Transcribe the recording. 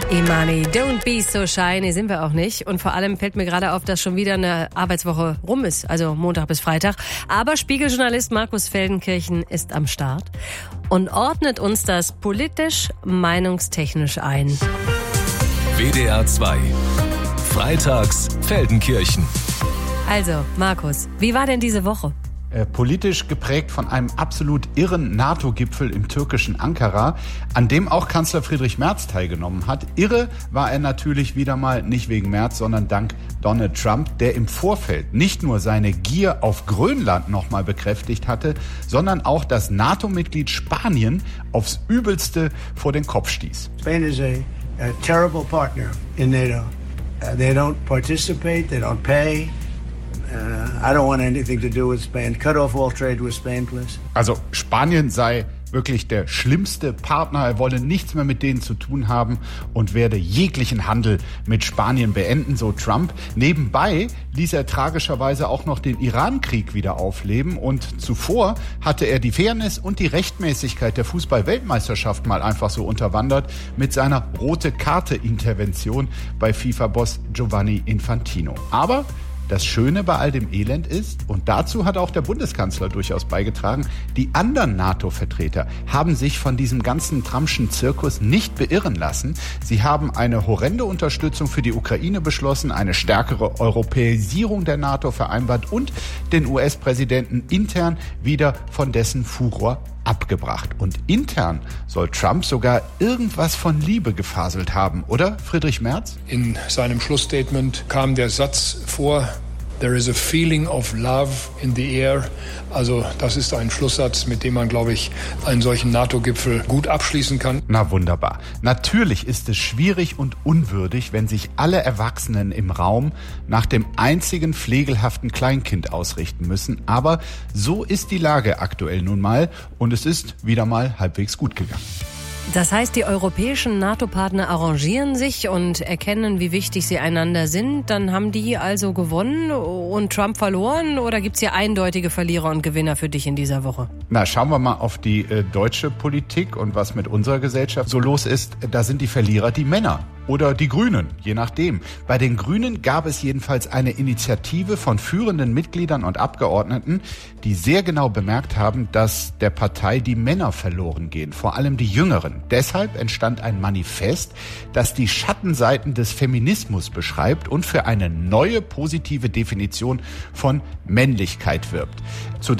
Imani, don't be so shy. Nee, sind wir auch nicht. Und vor allem fällt mir gerade auf, dass schon wieder eine Arbeitswoche rum ist, also Montag bis Freitag. Aber Spiegeljournalist Markus Feldenkirchen ist am Start und ordnet uns das politisch, meinungstechnisch ein. WDR 2. Freitags Feldenkirchen. Also, Markus, wie war denn diese Woche? Politisch geprägt von einem absolut irren NATO-Gipfel im türkischen Ankara, an dem auch Kanzler Friedrich Merz teilgenommen hat. Irre war er natürlich wieder mal nicht wegen Merz, sondern dank Donald Trump, der im Vorfeld nicht nur seine Gier auf Grönland nochmal bekräftigt hatte, sondern auch das NATO-Mitglied Spanien aufs Übelste vor den Kopf stieß. Spain is a terrible partner in NATO. They don't participate, they don't pay. I don't want anything to do with Spain. Cut off all trade with Spain, please. Also Spanien sei wirklich der schlimmste Partner. Er wolle nichts mehr mit denen zu tun haben und werde jeglichen Handel mit Spanien beenden, so Trump. Nebenbei ließ er tragischerweise auch noch den Iran-Krieg wieder aufleben und zuvor hatte er die Fairness und die Rechtmäßigkeit der Fußball-Weltmeisterschaft mal einfach so unterwandert mit seiner Rote-Karte-Intervention bei FIFA-Boss Gianni Infantino. Aber das Schöne bei all dem Elend ist, und dazu hat auch der Bundeskanzler durchaus beigetragen, die anderen NATO-Vertreter haben sich von diesem ganzen Trumpschen Zirkus nicht beirren lassen. Sie haben eine horrende Unterstützung für die Ukraine beschlossen, eine stärkere Europäisierung der NATO vereinbart und den US-Präsidenten intern wieder von dessen Furor abgebracht. Und intern soll Trump sogar irgendwas von Liebe gefaselt haben, oder, Friedrich Merz? In seinem Schlussstatement kam der Satz vor: There is a feeling of love in the air. Also das ist ein Schlusssatz, mit dem man, glaube ich, einen solchen NATO-Gipfel gut abschließen kann. Na wunderbar. Natürlich ist es schwierig und unwürdig, wenn sich alle Erwachsenen im Raum nach dem einzigen pflegelhaften Kleinkind ausrichten müssen. Aber so ist die Lage aktuell nun mal und es ist wieder mal halbwegs gut gegangen. Das heißt, die europäischen NATO-Partner arrangieren sich und erkennen, wie wichtig sie einander sind. Dann haben die also gewonnen und Trump verloren? Oder gibt es hier eindeutige Verlierer und Gewinner für dich in dieser Woche? Na, schauen wir mal auf die deutsche Politik und was mit unserer Gesellschaft so los ist. Da sind die Verlierer die Männer. Oder die Grünen, je nachdem. Bei den Grünen gab es jedenfalls eine Initiative von führenden Mitgliedern und Abgeordneten, die sehr genau bemerkt haben, dass der Partei die Männer verloren gehen, vor allem die Jüngeren. Deshalb entstand ein Manifest, das die Schattenseiten des Feminismus beschreibt und für eine neue positive Definition von Männlichkeit wirbt. Zu